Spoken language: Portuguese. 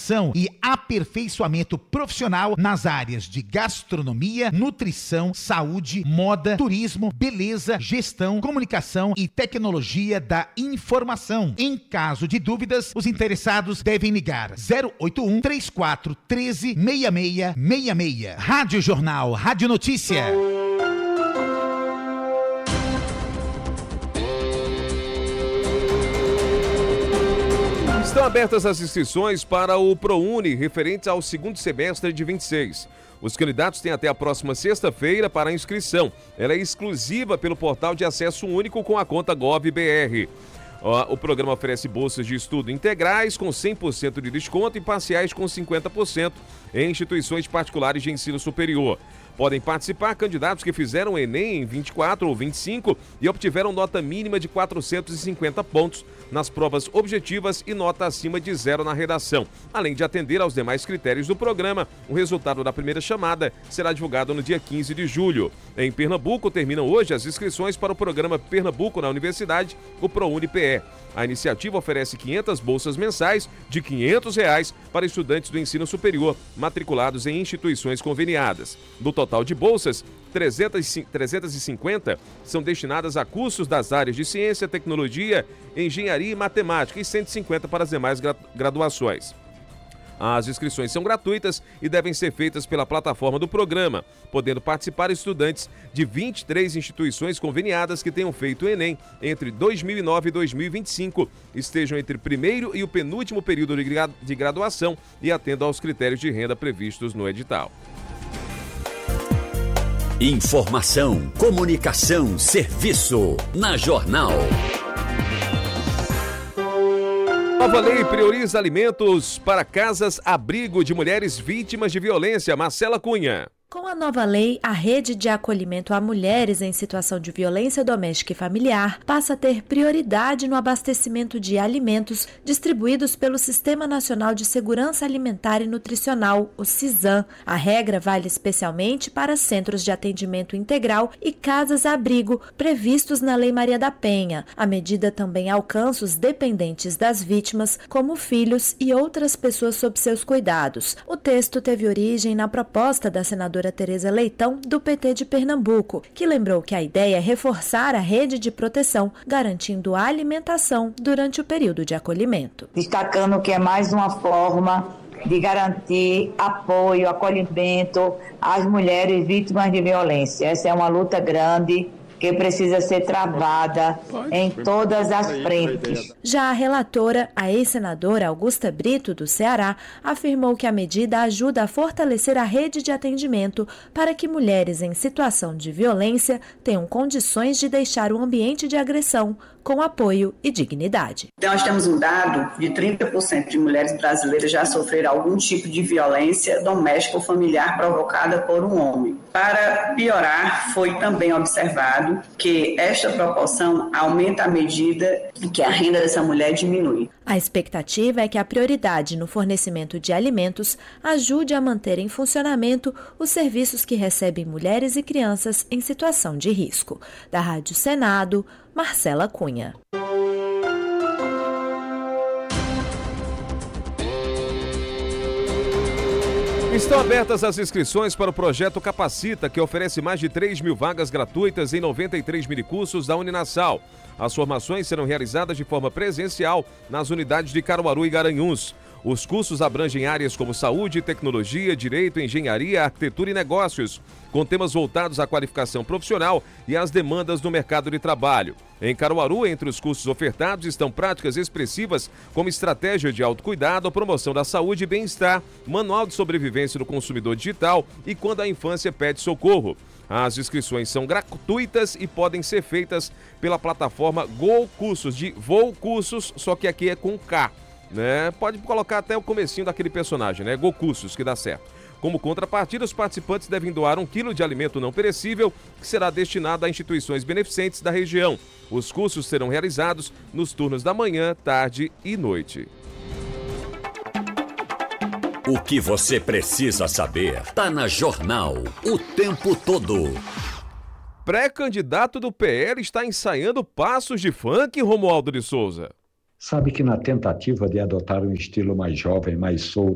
formação e aperfeiçoamento profissional nas áreas de gastronomia, nutrição, saúde, moda, turismo, beleza, gestão, comunicação e tecnologia da informação. Em caso de dúvidas, os interessados devem ligar 081 34 13 6666. Rádio Jornal, Rádio Notícia. Estão abertas as inscrições para o ProUni, referentes ao segundo semestre de 26. Os candidatos têm até a próxima sexta-feira para a inscrição. Ela é exclusiva pelo portal de acesso único com a conta GovBR. O programa oferece bolsas de estudo integrais com 100% de desconto e parciais com 50% em instituições particulares de ensino superior. Podem participar candidatos que fizeram o Enem em 24 ou 25 e obtiveram nota mínima de 450 pontos nas provas objetivas e nota acima de 0 na redação. Além de atender aos demais critérios do programa, o resultado da primeira chamada será divulgado no dia 15 de julho. Em Pernambuco, terminam hoje as inscrições para o programa Pernambuco na Universidade, o ProUni-PE. A iniciativa oferece 500 bolsas mensais de R$ 500 para estudantes do ensino superior matriculados em instituições conveniadas. Do total de bolsas, 350 são destinadas a cursos das áreas de ciência, tecnologia, engenharia e matemática e 150 para as demais graduações. As inscrições são gratuitas e devem ser feitas pela plataforma do programa, podendo participar estudantes de 23 instituições conveniadas que tenham feito o Enem entre 2009 e 2025, estejam entre o primeiro e o penúltimo período de graduação e atendam aos critérios de renda previstos no edital. Informação, comunicação, serviço. Na Jornal. Nova lei prioriza alimentos para casas-abrigo de mulheres vítimas de violência. Marcela Cunha. Com a nova lei, a rede de acolhimento a mulheres em situação de violência doméstica e familiar passa a ter prioridade no abastecimento de alimentos distribuídos pelo Sistema Nacional de Segurança Alimentar e Nutricional, o SISAM. A regra vale especialmente para centros de atendimento integral e casas-abrigo previstos na Lei Maria da Penha. A medida também alcança os dependentes das vítimas, como filhos e outras pessoas sob seus cuidados. O texto teve origem na proposta da senadora Tereza Leitão, do PT de Pernambuco, que lembrou que a ideia é reforçar a rede de proteção, garantindo a alimentação durante o período de acolhimento. Destacando que é mais uma forma de garantir apoio, acolhimento às mulheres vítimas de violência. Essa é uma luta grande que precisa ser travada em todas as frentes. Já a relatora, a ex-senadora Augusta Brito, do Ceará, afirmou que a medida ajuda a fortalecer a rede de atendimento para que mulheres em situação de violência tenham condições de deixar o ambiente de agressão com apoio e dignidade. Então, nós temos um dado de 30% de mulheres brasileiras já sofreram algum tipo de violência doméstica ou familiar provocada por um homem. Para piorar, foi também observado que esta proporção aumenta à medida que a renda dessa mulher diminui. A expectativa é que a prioridade no fornecimento de alimentos ajude a manter em funcionamento os serviços que recebem mulheres e crianças em situação de risco. Da Rádio Senado, Marcela Cunha. Estão abertas as inscrições para o projeto Capacita, que oferece mais de 3 mil vagas gratuitas em 93 minicursos da Uninasal. As formações serão realizadas de forma presencial nas unidades de Caruaru e Garanhuns. Os cursos abrangem áreas como saúde, tecnologia, direito, engenharia, arquitetura e negócios, com temas voltados à qualificação profissional e às demandas do mercado de trabalho. Em Caruaru, entre os cursos ofertados estão práticas expressivas como estratégia de autocuidado, promoção da saúde e bem-estar, manual de sobrevivência do consumidor digital e quando a infância pede socorro. As inscrições são gratuitas e podem ser feitas pela plataforma Go Cursos, de Voo Cursos, só que aqui é com K. Né? Pode colocar até o comecinho daquele personagem, né? Gocursos, que dá certo. Como contrapartida, os participantes devem doar 1 quilo de alimento não perecível, que será destinado a instituições beneficentes da região. Os cursos serão realizados nos turnos da manhã, tarde e noite. O que você precisa saber tá na Jornal o tempo todo. Pré-candidato do PL está ensaiando passos de funk, Romualdo de Souza. Sabe que na tentativa de adotar um estilo mais jovem, mais solto